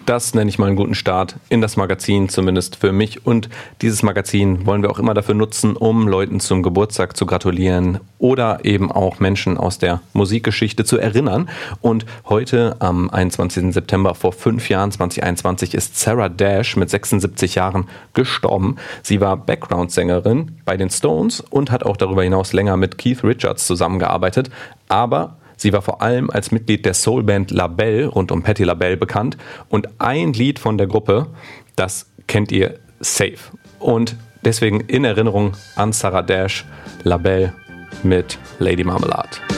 Das nenne ich mal einen guten Start in das Magazin, zumindest für mich. Und dieses Magazin wollen wir auch immer dafür nutzen, um Leuten zum Geburtstag zu gratulieren oder eben auch Menschen aus der Musikgeschichte zu erinnern. Und heute, am 21. September vor 5 Jahren, 2021, ist Sarah Dash mit 76 Jahren gestorben. Sie war Background-Sängerin bei den Stones und hat auch darüber hinaus länger mit Keith Richards zusammengearbeitet. Aber sie war vor allem als Mitglied der Soulband LaBelle rund um Patti LaBelle bekannt. Und ein Lied von der Gruppe, das kennt ihr safe. Und deswegen in Erinnerung an Sarah Dash, LaBelle mit Lady Marmalade.